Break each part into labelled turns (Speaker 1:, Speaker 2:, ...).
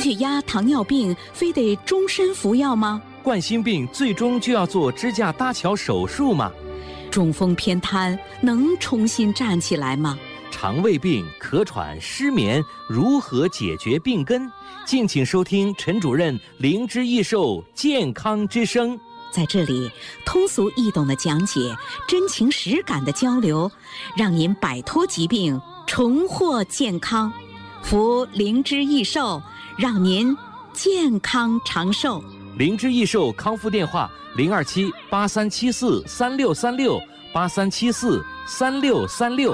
Speaker 1: 血压、糖尿病非得终身服药吗？
Speaker 2: 冠心病最终就要做支架搭桥手术吗？
Speaker 1: 中风偏瘫能重新站起来吗？
Speaker 2: 肠胃病、咳喘、失眠如何解决病根？敬请收听陈主任灵芝益寿健康之声。
Speaker 1: 在这里，通俗易懂的讲解，真情实感的交流，让您摆脱疾病，重获健康。服灵芝益寿，让您健康长寿。
Speaker 2: 灵芝益寿康复电话：027-8374-3636，8374-3636。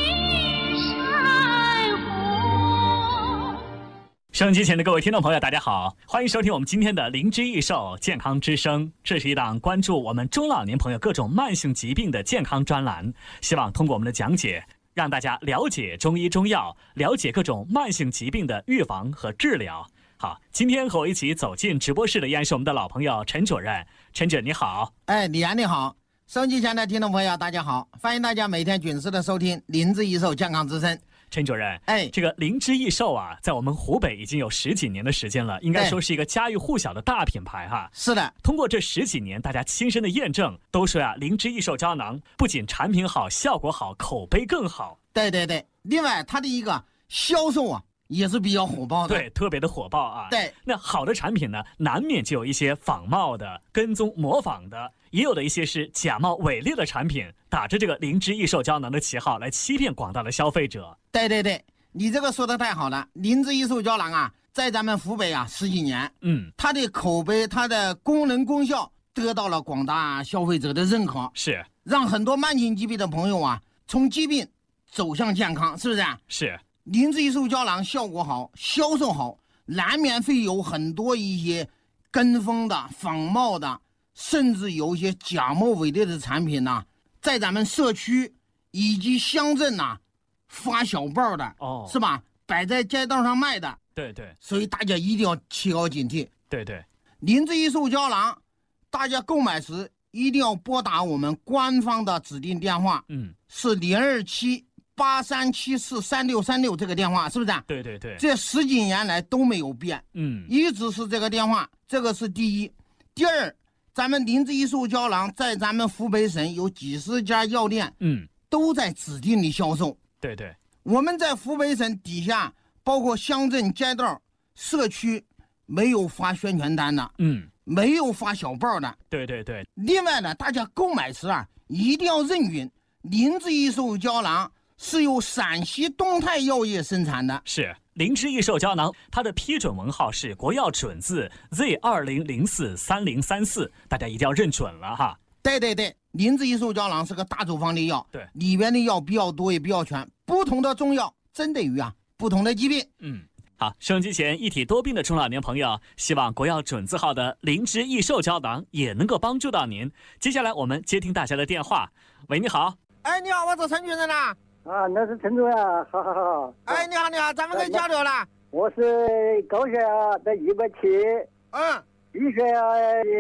Speaker 3: 收音机前的各位听众朋友，大家好，欢迎收听我们今天的灵芝益寿健康之声。这是一档关注我们中老年朋友各种慢性疾病的健康专栏，希望通过我们的讲解，让大家了解中医中药，了解各种慢性疾病的预防和治疗。好，今天和我一起走进直播室的依然是我们的老朋友陈主任。陈主任你好。
Speaker 4: 李安你好。收音机前的听众朋友大家好，欢迎大家每天准时的收听灵芝益寿健康之声。
Speaker 3: 陈主任，这个灵芝益寿啊，在我们湖北已经有10几年的时间了，应该说是一个家喻户晓的大品牌哈。
Speaker 4: 是的，
Speaker 3: 通过这10几年，大家亲身的验证，都说呀，灵芝益寿胶囊不仅产品好、效果好、口碑更好。
Speaker 4: 对，另外它的一个销售啊，也是比较火爆的。
Speaker 3: 对，特别的火爆啊。
Speaker 4: 对，
Speaker 3: 那好的产品呢，难免就有一些仿冒的、跟踪模仿的，也有的一些是假冒伪劣的产品，打着这个灵芝益寿胶囊的旗号来欺骗广大的消费者。
Speaker 4: 对，你这个说的太好了。灵芝益寿胶囊啊，在咱们湖北啊10几年，它的口碑、它的功能功效得到了广大消费者的认可，
Speaker 3: 是
Speaker 4: 让很多慢性疾病的朋友啊，从疾病走向健康，是不是？
Speaker 3: 是。
Speaker 4: 灵芝益寿胶囊效果好，销售好，难免会有很多一些跟风的、仿冒的，甚至有一些假冒伪劣的产品呢，在咱们社区以及乡镇呢发小报的，是吧？摆在街道上卖的。
Speaker 3: 对，
Speaker 4: 所以大家一定要提高警惕。
Speaker 3: 对，
Speaker 4: 灵芝益寿胶囊，大家购买时一定要拨打我们官方的指定电话，是027-8374-3636这个电话，是不是？
Speaker 3: 对，
Speaker 4: 这10几年来都没有变，一直是这个电话，这个是第一。第二，咱们灵芝益寿胶囊在咱们湖北省有几十家药店，都在指定的销售。
Speaker 3: 对，
Speaker 4: 我们在湖北省底下，包括乡镇、街道、社区，没有发宣传单的，没有发小报的。
Speaker 3: 对。
Speaker 4: 另外呢，大家购买时啊，一定要认准，灵芝益寿胶囊是由陕西东泰药业生产的。
Speaker 3: 是灵芝益寿胶囊，它的批准文号是国药准字 Z20043034，大家一定要认准了哈。
Speaker 4: 对，灵芝益寿胶囊是个大处方的药，
Speaker 3: 对，
Speaker 4: 里边的药比较多也比较全，不同的中药针对于不同的疾病。
Speaker 3: 好，收音机前一体多病的中老年朋友，希望国药准字号的灵芝益寿胶囊也能够帮助到您。接下来我们接听大家的电话。喂，你好。
Speaker 4: 你好，我是陈主任呐。
Speaker 5: 那是陈主任，好。
Speaker 4: 你好，咱们可以交流了。
Speaker 5: 我是高血压的170，低血压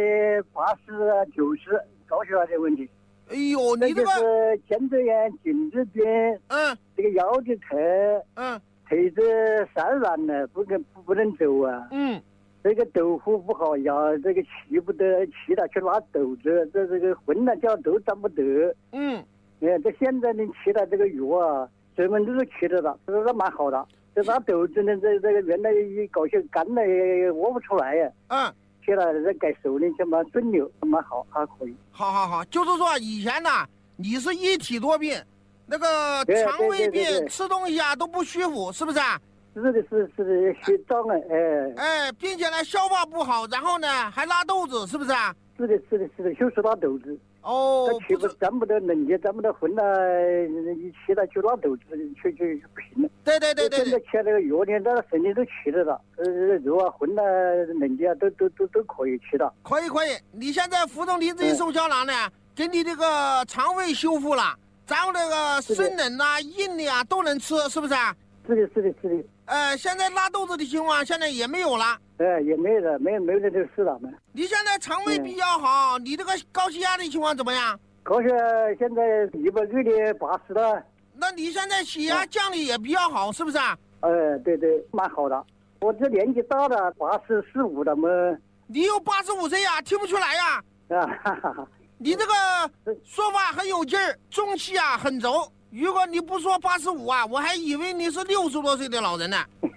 Speaker 5: 80、90，高血压的问题。
Speaker 4: 哎呦，你这个
Speaker 5: 是肩周炎、颈椎病，这个腰的疼，腿子散软了，不能走啊，这个豆腐不好咬，这个起不得气了去拉豆子，这个昏了觉都长不得，这现在你吃了这个药啊，专门都是吃的了，这是蛮好的。这拉豆子呢，这个原来搞些干了窝不出来呀，吃了这改手呢，就蛮顺溜，蛮好，还可以。
Speaker 4: 好，就是说以前呢，你是一体多病，那个肠胃病，吃东西都不舒服，是不是？
Speaker 5: 是的，血胀
Speaker 4: 并且呢消化不好，然后呢还拉豆子，是不是？
Speaker 5: 是的，就是拉豆子。吃不沾不得冷气，沾不得荤了，一吃了就拉豆子，就不行了。
Speaker 4: 对。
Speaker 5: 现在吃那个药呢，那身体都吃得了，肉啊、荤啊、冷气啊，都可以吃的。
Speaker 4: 可以。你现在服用灵芝益寿胶囊呢，给你这个肠胃修复了，然后那个生冷啊、硬的都能吃，是不是？
Speaker 5: 是的。
Speaker 4: 现在拉豆子的情况现在也没有了。
Speaker 5: 也没了，没有这个事了嘛。
Speaker 4: 你现在肠胃比较好，你这个高血压的情况怎么样？
Speaker 5: 高血压现在120的80了。
Speaker 4: 那你现在血压降的也比较好，是不是？
Speaker 5: 对，蛮好的。 我这年纪大了，84、85了嘛。
Speaker 4: 你有85岁呀？听不出来呀？你这个说法很有劲儿，中气啊很足。如果你不说85啊，我还以为你是60多岁的老人呢。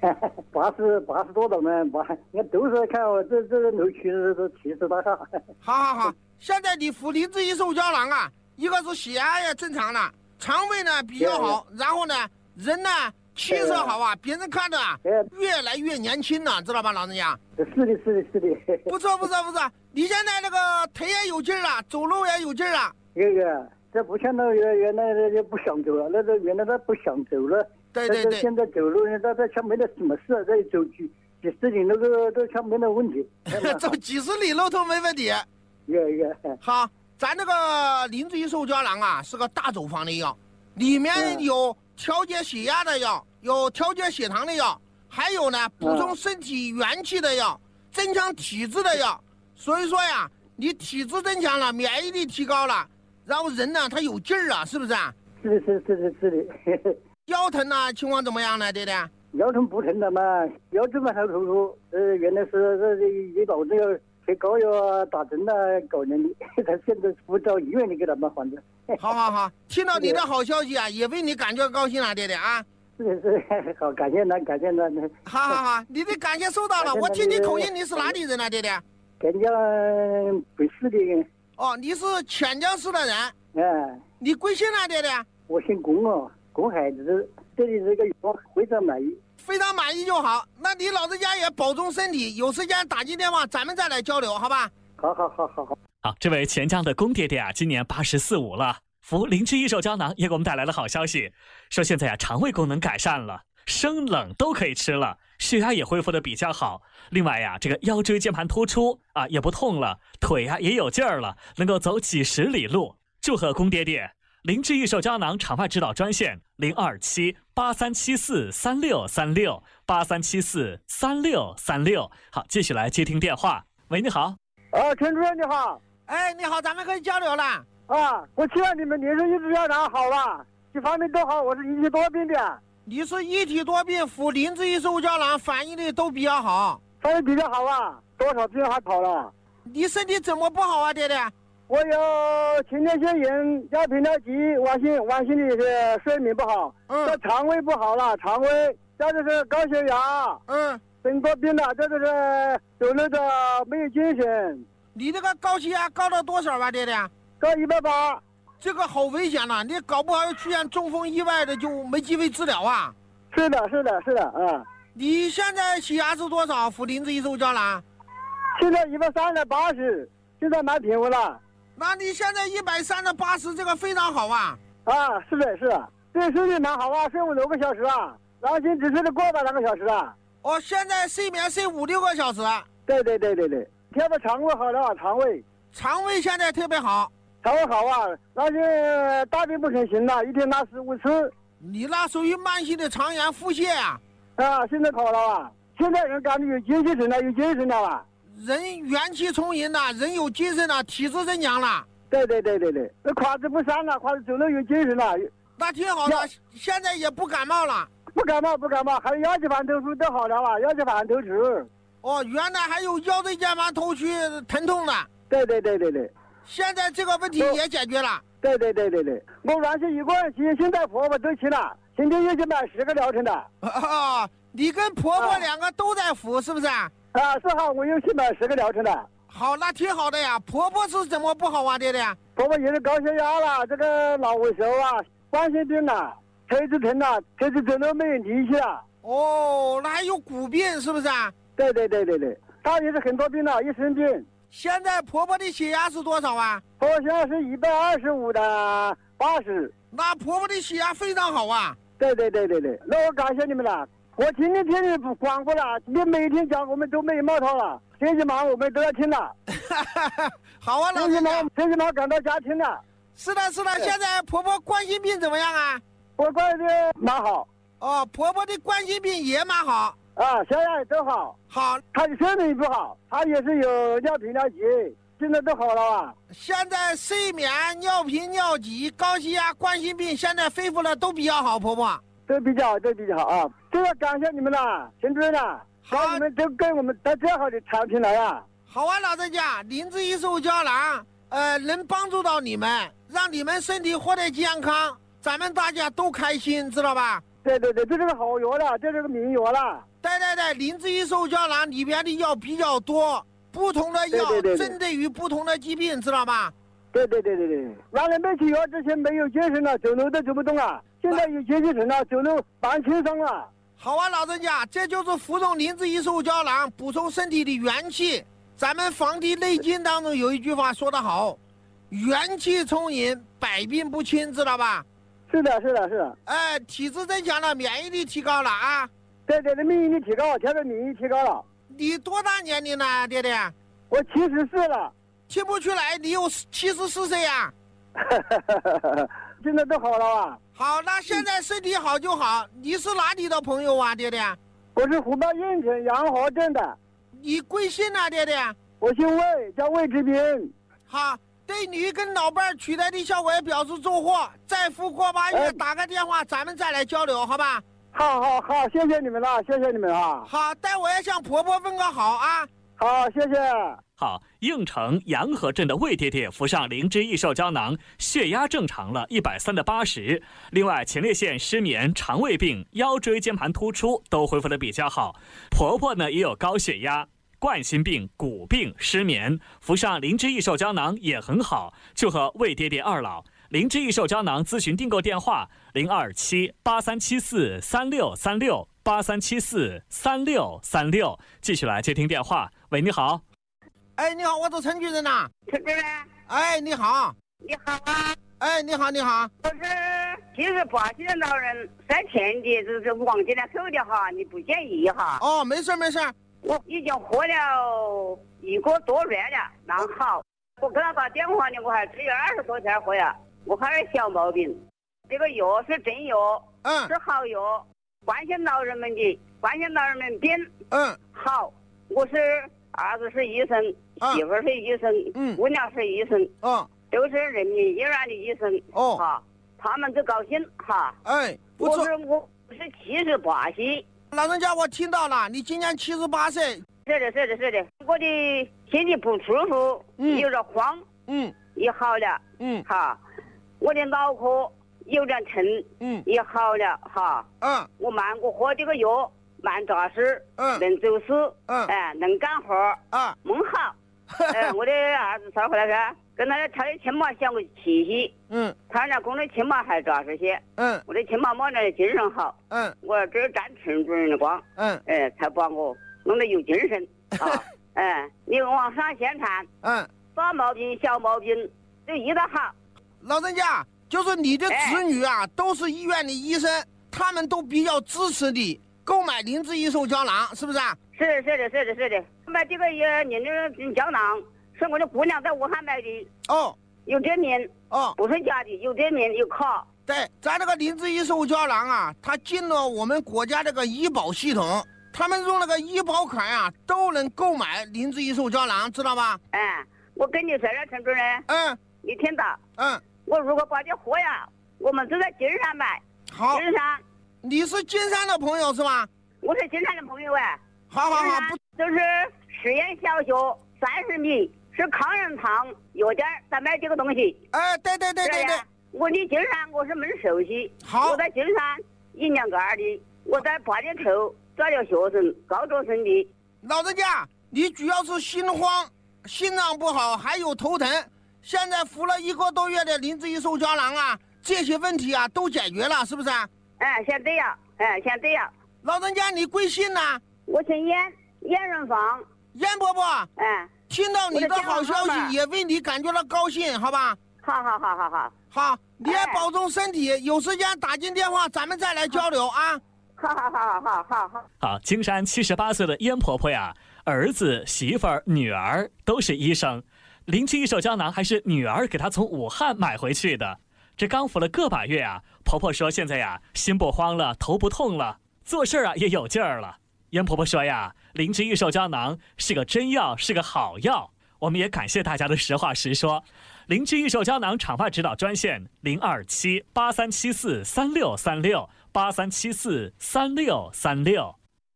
Speaker 5: 80多了嘛，你都是看我这楼区都气势大。
Speaker 4: 好，现在你服灵芝益寿胶囊啊，一个是血压也正常了，肠胃呢比较好，然后呢人呢气色好啊，别人看着啊越来越年轻了，知道吧，老人家？
Speaker 5: 是的。
Speaker 4: 不错，你现在那个腿也有劲儿了，走路也有劲儿了。
Speaker 5: 这不像那原来不想走了，原来不想走了。
Speaker 4: 对。
Speaker 5: 现在走路这像没得什么事，这走几十里路都像没得问题。
Speaker 4: 走几十里路都没问题。好，咱那个灵芝益寿胶囊啊是个大走方的药，里面有调节血压的药，有调节血糖的药，还有呢补充身体元气的药，增强体质的药。所以说呀，你体质增强了，免疫力提高了，然后人呢他有劲儿啊，是不是啊？
Speaker 5: 是的。
Speaker 4: 腰疼啊情况怎么样呢，爹爹？
Speaker 5: 腰疼不疼了嘛，腰这么头痛，原来是你老子要贴膏药打针了搞年的，他现在不到医院里给他们换的。
Speaker 4: 好，听到你的好消息啊，也为你感觉高兴了，爹爹啊。
Speaker 5: 是，好，感谢了。
Speaker 4: 好，你的感谢收到了。我听你口音，你是哪里人呢，爹爹？
Speaker 5: 黔江北市的人。
Speaker 4: 哦，你是黔江市的人。你贵姓啊，爹爹？
Speaker 5: 我姓龚龚海子，对你这个药非常满意。
Speaker 4: 非常满意就好。那你老人家也保重身体，有时间打进电话，咱们再来交流，好吧？
Speaker 5: 好。
Speaker 3: 好，这位黔江的龚爹爹啊，今年84、85了，服灵芝益寿胶囊也给我们带来了好消息，说现在肠胃功能改善了，生冷都可以吃了，血压也恢复的比较好。另外呀，这个腰椎间盘突出啊也不痛了，腿啊也有劲儿了，能够走几十里路。祝贺龚爹爹！灵芝益寿胶囊场外指导专线027-8374-3636，8374-3636。好，继续来接听电话。喂，你好。
Speaker 5: 陈主任你好。
Speaker 4: 你好，咱们可以交流了。
Speaker 5: 我希望你们灵芝益寿胶囊好了，这方面都好。我是一体多病的。
Speaker 4: 你是一体多病，服灵芝益寿胶囊反应力都比较好。
Speaker 5: 反应比较好啊，多少病还好了。
Speaker 4: 你身体怎么不好啊，爹爹？
Speaker 5: 我有前列腺炎、药频尿急、晚性的睡眠不好，这肠胃不好了，肠胃，这就是高血压，很多病了，这就是有那个没有精神。
Speaker 4: 你这个高血压高到多少啊，爹爹？
Speaker 5: 高180。
Speaker 4: 这个好危险了，你搞不好出现中风意外的就没机会治疗啊。
Speaker 5: 是的。
Speaker 4: 你现在血压是多少？服灵芝益寿胶囊？
Speaker 5: 现在130/80，现在蛮平稳了。
Speaker 4: 那你现在130/80，这个非常好啊！
Speaker 5: 是的，这睡眠蛮好啊，睡5-6个小时啊，然后现在只睡了过半个小时啊。
Speaker 4: 现在睡眠睡5-6个小时。
Speaker 5: 对，调的肠胃好了，
Speaker 4: 肠胃现在特别好。
Speaker 5: 肠胃好啊，那些大便不成形了，一天拉15次。
Speaker 4: 你那属于慢性的肠炎腹泻啊。
Speaker 5: 现在好了啊，现在人感觉有精神了啊。
Speaker 4: 人元气充盈了，人有精神了，体质增强了。
Speaker 5: 对，那胯子不酸了，胯子走路有精神了。
Speaker 4: 那挺好的，现在也不感冒了。
Speaker 5: 不感冒，还有腰椎盘突出都好了啊，腰椎盘突出。
Speaker 4: 原来还有腰椎间盘突出疼痛的。
Speaker 5: 对。
Speaker 4: 现在这个问题也解决了。
Speaker 5: 对，我原先一个人去，现在婆婆都去了，今天又去买10个疗程的。
Speaker 4: 你跟婆婆2个都在服，是不是？
Speaker 5: 是好，我又去买10个疗程的。
Speaker 4: 好，那挺好的呀。婆婆是怎么不好啊，爹爹？
Speaker 5: 婆婆也是高血压了，这个脑萎缩啊，冠心病了，腿子疼了，腿子走路没有力气了。
Speaker 4: 那还有骨病是不是啊？
Speaker 5: 对，她也是很多病了，一身病。
Speaker 4: 现在婆婆的血压是多少啊？
Speaker 5: 婆婆现在是125/80。
Speaker 4: 那婆婆的血压非常好啊。
Speaker 5: 对，那我感谢你们了。我今天听你广播了，你每天讲我们都没冒套了，天气忙我们都要听了。
Speaker 4: 好啊，老师。
Speaker 5: 天气忙赶到家听了。
Speaker 4: 是的。现在婆婆冠心病怎么样啊？
Speaker 5: 我冠心病蛮好。
Speaker 4: 婆婆的冠心病也蛮好。
Speaker 5: 血压也都好。
Speaker 4: 好，
Speaker 5: 她的睡眠不好，她也是有尿频尿急，现在都好了啊。
Speaker 4: 现在睡眠、尿频尿急、高血压、冠心病现在恢复了都比较好，婆婆。
Speaker 5: 都比较好啊。这个感谢你们了，陈主任了。 好，你们都给我们带最好的产品来呀。
Speaker 4: 好啊，老人家，灵芝益寿胶囊，能帮助到你们，让你们身体活得健康，咱们大家都开心，知道吧？
Speaker 5: 对，这是个好药了，这是个名药了。
Speaker 4: 对，灵芝益寿胶囊里边的药比较多，不同的药针对于不同的疾病，知道吧？
Speaker 5: 对，原来没吃药之前没有精神了，走路都走不动了，现在有精神了，走路蛮轻松了。
Speaker 4: 好啊，老人家，这就是服用灵芝益寿胶囊，补充身体的元气。咱们《黄帝内经》当中有一句话说得好，元气充盈，百病不侵，知道吧？
Speaker 5: 是的。体质增强了，免疫力提高了啊。对，免疫力提高，现在免疫力提高了。
Speaker 4: 你多大年龄了，爹爹？
Speaker 5: 我74了。
Speaker 4: 听不出来，你有74岁呀？
Speaker 5: 现在都好了吧？
Speaker 4: 好，那现在身体好就好。你是哪里的朋友啊，爹爹？
Speaker 5: 我是湖北应城阳河镇的。
Speaker 4: 你贵姓啊，爹爹？
Speaker 5: 我姓魏，叫魏志平。
Speaker 4: 好，对你跟老伴儿取得的效果也表示祝贺。再复过8月打个电话，咱们再来交流，好吧？
Speaker 5: 好，谢谢你们了，谢谢你们啊。
Speaker 4: 好，待会儿要向婆婆问个好啊。
Speaker 5: 好，谢谢。
Speaker 3: 好，应城阳河镇的魏爹爹服上灵芝益寿胶囊，血压正常了130/80。另外，前列腺、失眠、肠胃病、腰椎间盘突出都恢复得比较好。婆婆呢也有高血压、冠心病、骨病、失眠，服上灵芝益寿胶囊也很好。就和魏爹爹二老。灵芝益寿胶囊咨询订购电话：027-8374-3636，8374-3636。继续来接听电话。喂，你好。
Speaker 4: 哎，你好，我是陈主任呐。
Speaker 6: 陈主任。
Speaker 4: 哎，你好。
Speaker 6: 你好啊。
Speaker 4: 哎，你好。
Speaker 6: 我是78岁的老人，在前的就是忘记了口的哈，你不介意哈？
Speaker 4: 哦，没事。
Speaker 6: 我已经喝了1个多月了，那好，我给他打电话呢，我还只有20多天喝呀。我还有小毛病，这个药是真药，是好药，关心老人们病。好，我是儿子是医生，媳妇是医生，姑娘是医生，都是人民医院的医生，哈，他们都高兴哈。
Speaker 4: 哎，不错。
Speaker 6: 我是78岁。
Speaker 4: 老人家，我听到了，你今年78岁。
Speaker 6: 是的，我的心里不舒服，有点慌，也好了，哈。我的脑壳有点疼，也好了哈。我喝这个药，慢扎实，能走事，能干活，梦好。我的儿子捎回来噻，跟他的亲妈像个气息，他那公的亲妈还扎实些，我的亲妈妈呢精神好，我这站陈主任的光，才把我弄得有精神啊。你往上闲谈，大毛病小毛病都医得好。
Speaker 4: 老人家，就是你的子女啊，都是医院的医生，他们都比较支持你购买灵芝益寿胶囊，是不是啊？
Speaker 6: 是的。买这个灵芝胶囊是我的姑娘在武汉买的。有证明。不是假的，有证明有卡。
Speaker 4: 对，咱这个灵芝益寿胶囊啊，它进了我们国家这个医保系统，他们用那个医保卡啊，都能购买灵芝益寿胶囊，知道吧？
Speaker 6: 我跟你说了，陈主任。你听到？我如果把这货呀，我们都在金山买。
Speaker 4: 好。
Speaker 6: 金山。
Speaker 4: 你是金山的朋友是吧？
Speaker 6: 我是金山的朋友哎。
Speaker 4: 好。
Speaker 6: 就是实验小学30米，是康仁堂药店在卖这个东西。
Speaker 4: 对。
Speaker 6: 我的金山我是门熟悉。
Speaker 4: 好。
Speaker 6: 我在金山1年2的，我在8年头找了学生，高中生的。
Speaker 4: 老人家，你主要是心慌、心脏不好，还有头疼。现在服了1个多月的灵芝益寿胶囊啊，这些问题啊都解决了，是不是？
Speaker 6: 现对呀。
Speaker 4: 老人家，你贵姓呢？
Speaker 6: 我姓燕，燕人房。
Speaker 4: 燕伯伯。听到你的好消息，也为你感觉到高兴，好吧？好，你也保重身体，有时间打进电话，咱们再来交流啊。
Speaker 3: 好，金山78岁的燕婆婆呀，儿子、媳妇儿、女儿都是医生。灵芝益寿胶囊还是女儿给她从武汉买回去的，这刚服了个把月啊，婆婆说现在呀心不慌了，头不痛了，做事啊也有劲儿了。燕婆婆说呀，灵芝益寿胶囊是个真药，是个好药。我们也感谢大家的实话实说。灵芝益寿胶囊厂外指导专线027-8374-3636，8374-3636。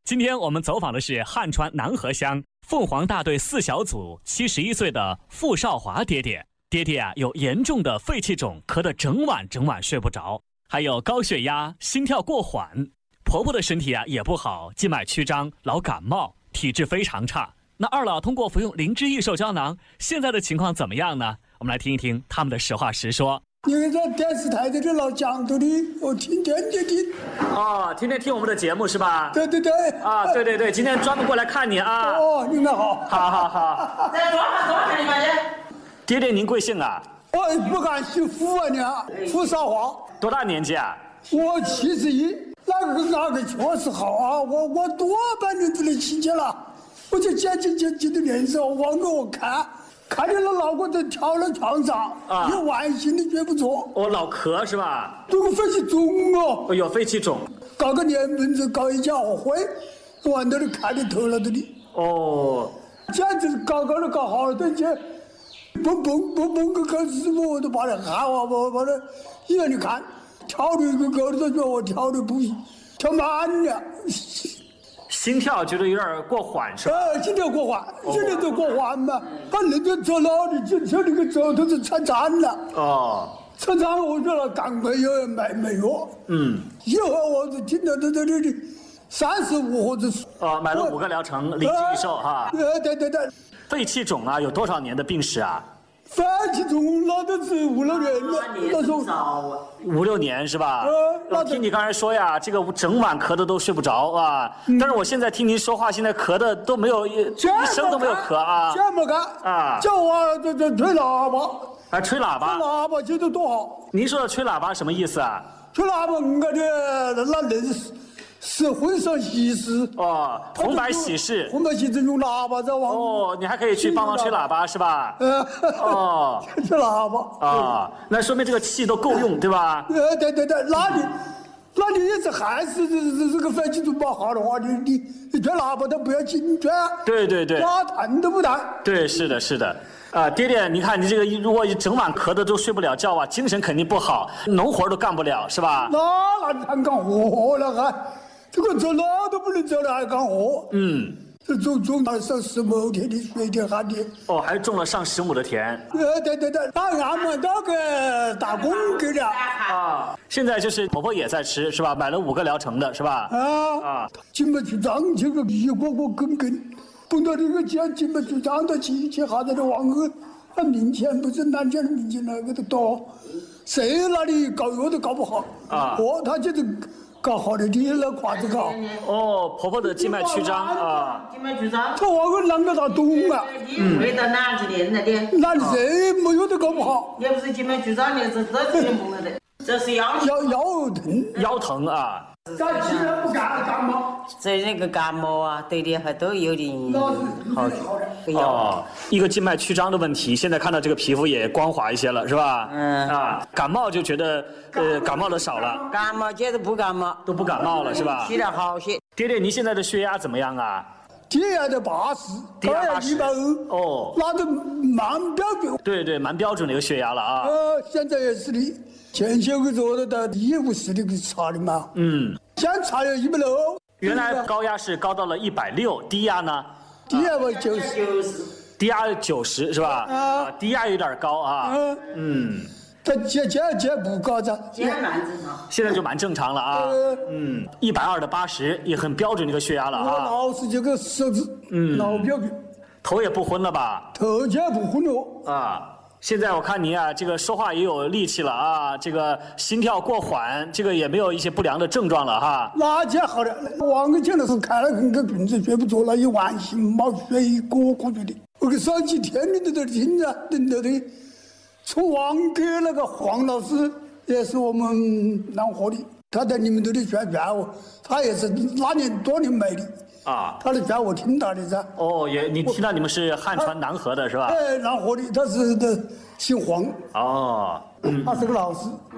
Speaker 3: 今天我们走访的是汉川南河乡凤凰大队4小组71岁的傅少华爹爹。爹爹啊，有严重的肺气肿，咳得整晚睡不着，还有高血压、心跳过缓。婆婆的身体啊也不好，静脉曲张，老感冒，体质非常差。那二老通过服用灵芝益寿胶囊，现在的情况怎么样呢？我们来听一听他们的实话实说。
Speaker 7: 因为在电视台这里老讲的，我天天听。
Speaker 3: 哦，天天听我们的节目是吧？
Speaker 7: 对。
Speaker 3: 啊，对，今天专门过来看你啊。
Speaker 7: 哦，你们好。
Speaker 3: 好。
Speaker 8: 在多少看你们的？
Speaker 3: 爹爹您贵姓啊？
Speaker 7: 我不敢姓傅啊，傅少华。
Speaker 3: 多大年纪啊？
Speaker 7: 我71。那个确实好啊，我多半年子的期间了，我就见的脸色，望着我看见了老公在跳到床上，有晚心的觉不错。
Speaker 3: 老咳是吧？
Speaker 7: 这个肺气肿哦。
Speaker 3: 有肺气肿。
Speaker 7: 搞个年份子，搞一家伙会，往那里看得透了的哩。
Speaker 3: 哦。
Speaker 7: 简直搞好了，这些蹦个师傅，我都把他喊我把他医院里看，跳的一个狗都觉我跳的不行，跳慢了。
Speaker 3: 心跳觉得有点过缓是吧？
Speaker 7: 心跳过缓，现在都过缓嘛。把人家走哪里去？这那个走都是撑残了。哦。撑残了，我说了，赶快要买药。以后我就听到这35或者
Speaker 3: 买了5个疗程，灵芝益寿哈。
Speaker 7: 对。
Speaker 3: 肺气肿啊，有多少年的病史啊？
Speaker 7: 肺气肿那都是5、6年了，那时候
Speaker 3: 5、6年是吧？我听你刚才说呀，这个整晚咳的都睡不着啊。但是我现在听您说话，现在咳的都没有一声都没有咳啊。
Speaker 7: 这么干啊？叫我这吹喇叭。
Speaker 3: 吹喇叭？
Speaker 7: 吹喇叭觉得多好。
Speaker 3: 您说的吹喇叭什么意思啊？
Speaker 7: 吹喇叭，我的那人是婚丧喜事
Speaker 3: 红白喜事，
Speaker 7: 红白喜事用喇叭在往。
Speaker 3: 你还可以去帮忙吹喇叭是吧？
Speaker 7: 吹喇叭
Speaker 3: 那说明这个气都够用对吧？
Speaker 7: 对，那你也是还是这个肺气肿不好的话，你吹喇叭都不要紧吹。对，拉弹都不弹。
Speaker 3: 对，是的。爹爹，你看你这个，如果整晚咳的都睡不了觉啊，精神肯定不好，农活都干不了，是吧？
Speaker 7: 那还干活了还？这个走哪都不能走了，还干活？这种了上15亩田的水田旱田。
Speaker 3: 还种了上15亩的田。
Speaker 7: 对，那俺们那个打工给的。
Speaker 3: 现在就是婆婆也在吃是吧？买了5个疗程的是吧？
Speaker 7: 静脉曲张这个一个根。碰到这个静脉曲张的气还在这往后，明前不是南前的明前那个都多，谁那里搞药都搞不好他就是搞好的地那胯子搞。
Speaker 3: 婆婆的静脉曲张
Speaker 8: 静脉曲张，
Speaker 7: 他往后啷个他懂啊？
Speaker 8: 回到哪几年了的？
Speaker 7: 那谁没有都搞不好。
Speaker 8: 也不是静脉曲张的，这是梦了的，这是腰
Speaker 7: 疼。
Speaker 3: 腰疼啊。
Speaker 7: 在起来不感冒，
Speaker 8: 这那个感冒啊，对的还都有点
Speaker 3: 好。一个静脉曲张的问题，现在看到这个皮肤也光滑一些了，是吧？感冒就觉得感冒的少了。
Speaker 8: 感冒觉得不感冒，
Speaker 3: 都不感冒了，是吧？
Speaker 8: 起来好些。
Speaker 3: 爹爹，您现在的血压怎么样啊？
Speaker 7: 低压的80，高压120。那都蛮标准。
Speaker 3: 对，蛮标准的一个血压了啊。
Speaker 7: 现在也是的。前些个做的150的给查的嘛，现在查了160。
Speaker 3: 原来高压是高到了160，低压呢？
Speaker 7: 低压我90，
Speaker 3: 低压90是吧？低压有点高啊。
Speaker 7: 他这不高的，
Speaker 3: 现在就蛮正常了啊。120的80也很标准的一个血压了啊。
Speaker 7: 老是这个手指，老标准。
Speaker 3: 头也不昏了吧？
Speaker 7: 头也不昏了
Speaker 3: 现在我看您啊，这个说话也有力气了啊，这个心跳过缓，这个也没有一些不良的症状了哈。
Speaker 7: 那就好了，往个前的是开了个瓶子睡不着了，一晚上冒水果觉的。我给上几天你都在听着，等到的。从王给那个黄老师也是我们南河的，他在你们这里劝我，他也是多年买的。他的劝我听到的噻。
Speaker 3: 你听到你们是汉川南河的是吧？
Speaker 7: 南河的，他是姓黄。
Speaker 3: 他
Speaker 7: 是个老师。